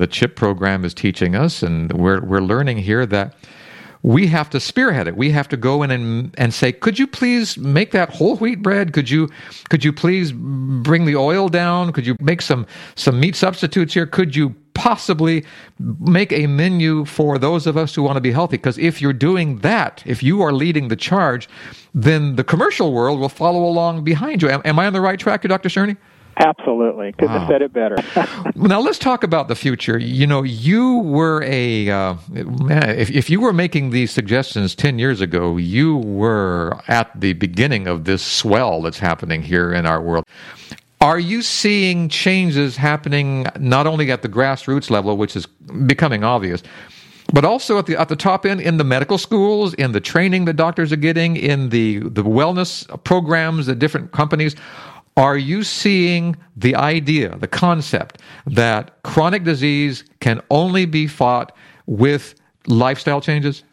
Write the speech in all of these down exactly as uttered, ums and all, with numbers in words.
the CHIP program is teaching us, and we're we're learning here that we have to spearhead it. We have to go in and, and say, could you please make that whole wheat bread? Could you could you please bring the oil down? Could you make some, some meat substitutes here? Could you possibly make a menu for those of us who want to be healthy? Because if you're doing that, if you are leading the charge, then the commercial world will follow along behind you. Am, am I on the right track here, Doctor Cerny? Absolutely. Couldn't wow. have said it better. Now, let's talk about the future. You know, you were a, uh, man, if, if you were making these suggestions ten years ago, you were at the beginning of this swell that's happening here in our world. Are you seeing changes happening not only at the grassroots level, which is becoming obvious, but also at the at the top end in the medical schools, in the training that doctors are getting, in the, the wellness programs at different companies? Are you seeing the idea, the concept, that chronic disease can only be fought with lifestyle changes?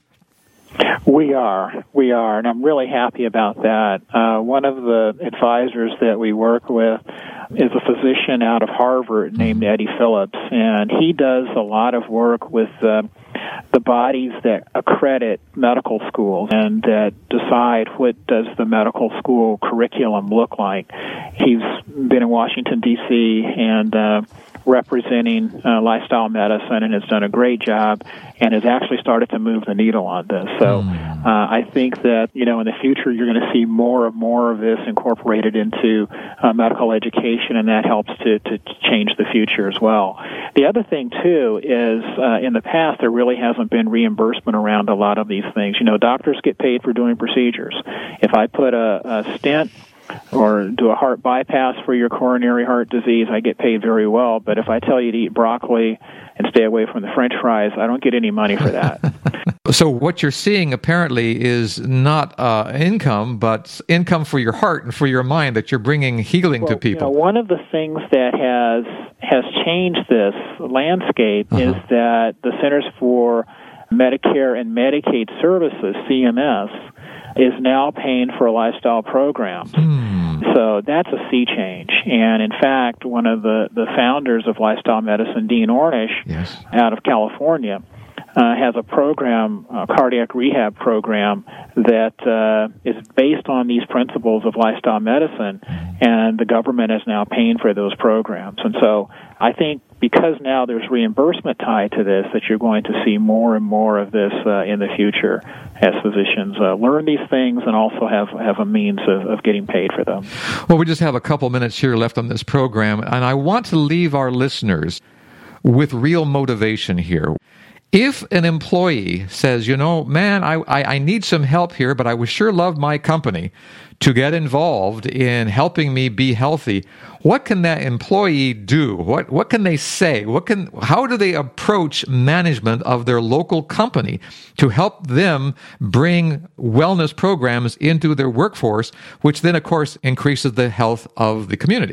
We are. We are, and I'm really happy about that. Uh, one of the advisors that we work with is a physician out of Harvard named Eddie Phillips, and he does a lot of work with uh, the bodies that accredit medical schools and that decide what does the medical school curriculum look like. He's been in Washington, D C, and uh, representing uh, lifestyle medicine, and has done a great job and has actually started to move the needle on this. So uh, I think that, you know, in the future you're going to see more and more of this incorporated into uh, medical education, and that helps to, to change the future as well. The other thing, too, is uh, in the past there really hasn't been reimbursement around a lot of these things. You know, doctors get paid for doing procedures. If I put a, a stent or do a heart bypass for your coronary heart disease, I get paid very well. But if I tell you to eat broccoli and stay away from the French fries, I don't get any money for that. So what you're seeing apparently is not uh, income, but income for your heart and for your mind, that you're bringing healing well, to people. You know, one of the things that has has changed this landscape uh-huh. is that the Centers for Medicare and Medicaid Services, C M S, is now paying for lifestyle programs. Hmm. So that's a sea change. And in fact, one of the, the founders of lifestyle medicine, Dean Ornish, yes. out of California, uh, has a program, a cardiac rehab program, that uh, is based on these principles of lifestyle medicine, and the government is now paying for those programs. And so I think because now there's reimbursement tied to this, that you're going to see more and more of this uh, in the future as physicians uh, learn these things and also have, have a means of, of getting paid for them. Well, we just have a couple minutes here left on this program, and I want to leave our listeners with real motivation here. If an employee says, you know, man, I, I, I need some help here, but I would sure love my company to get involved in helping me be healthy, what can that employee do? What what can they say? What can how do they approach management of their local company to help them bring wellness programs into their workforce, which then, of course, increases the health of the community?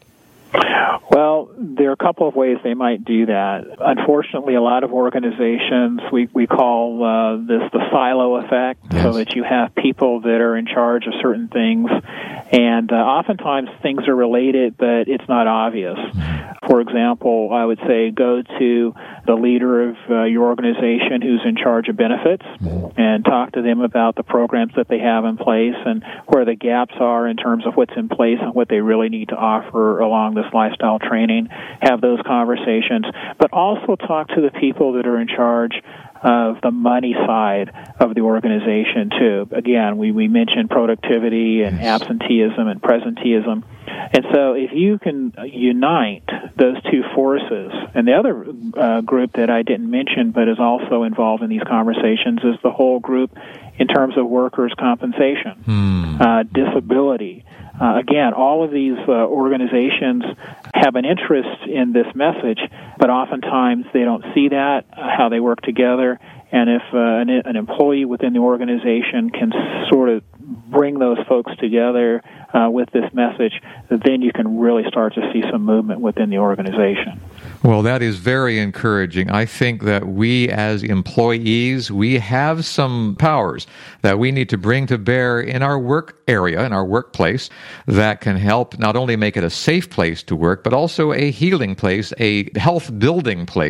Well, there are a couple of ways they might do that. Unfortunately, a lot of organizations, we, we call uh, this the silo effect, yes. so that you have people that are in charge of certain things, and uh, oftentimes things are related, but it's not obvious. For example, I would say go to the leader of uh, your organization who's in charge of benefits and talk to them about the programs that they have in place and where the gaps are in terms of what's in place and what they really need to offer along this lifestyle training. Have those conversations, but also talk to the people that are in charge of the money side of the organization, too. Again, we, we mentioned productivity and yes. absenteeism and presenteeism. And so if you can unite those two forces, and the other uh, group that I didn't mention but is also involved in these conversations is the whole group in terms of workers' compensation, hmm. uh, disability. Uh, again, all of these uh, organizations have an interest in this message, but oftentimes they don't see that, uh, how they work together. And if uh, an, an employee within the organization can sort of bring those folks together uh, with this message, then you can really start to see some movement within the organization. Well, that is very encouraging. I think that we as employees, we have some powers that we need to bring to bear in our work area, in our workplace, that can help not only make it a safe place to work, but also a healing place, a health-building place.